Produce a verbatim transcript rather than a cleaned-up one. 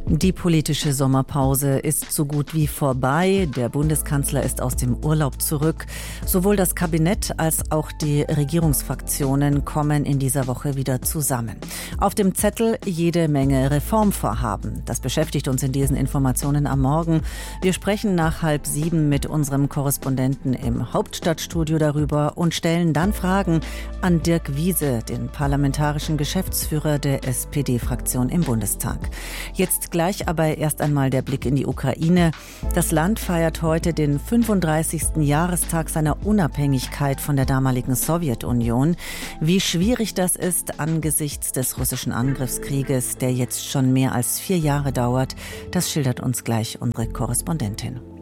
Die politische Sommerpause ist so gut wie vorbei. Der Bundeskanzler ist aus dem Urlaub zurück. Sowohl das Kabinett als auch die Regierungsfraktionen kommen in dieser Woche wieder zusammen. Auf dem Zettel jede Menge Reformvorhaben. Das beschäftigt uns in diesen Informationen am Morgen. Wir sprechen nach halb sieben mit unserem Korrespondenten im Hauptstadtstudio darüber und stellen dann Fragen an Dirk Wiese, den parlamentarischen Geschäftsführer der S P D-Fraktion im Bundestag. Jetzt Gleich aber erst einmal der Blick in die Ukraine. Das Land feiert heute den fünfunddreißigsten Jahrestag seiner Unabhängigkeit von der damaligen Sowjetunion. Wie schwierig das ist angesichts des russischen Angriffskrieges, der jetzt schon mehr als vier Jahre dauert, das schildert uns gleich unsere Korrespondentin.